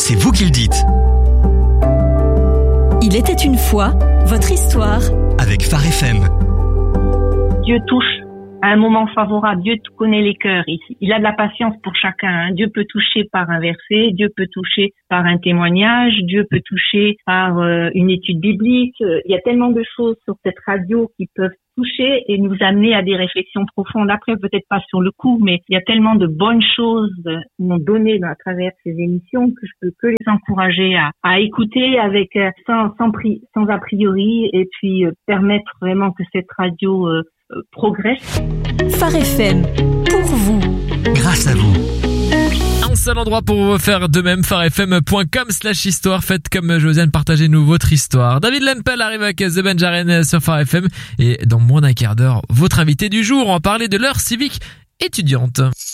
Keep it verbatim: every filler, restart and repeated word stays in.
c'est vous qui le dites. Il était une fois, votre histoire. Avec Phare F M. Dieu touche à un moment favorable. Dieu connaît les cœurs. Il, il a de la patience pour chacun. Hein. Dieu peut toucher par un verset, Dieu peut toucher par un témoignage, Dieu peut toucher par euh, une étude biblique. Il y a tellement de choses sur cette radio qui peuvent toucher et nous amener à des réflexions profondes. Après, peut-être pas sur le coup, mais il y a tellement de bonnes choses qui m'ont donné à travers ces émissions que je peux que les encourager à, à écouter avec sans sans, pri, sans a priori et puis euh, permettre vraiment que cette radio euh, euh, progresse. Phare F M, pour vous. Grâce à vous. Un seul endroit pour faire de même, pharefm point com slash histoire. Faites comme Josiane, partagez-nous votre histoire. David Lenpel arrive avec The Benjaren sur Phare F M. Et dans moins d'un quart d'heure, votre invité du jour, on va parler de l'heure civique étudiante.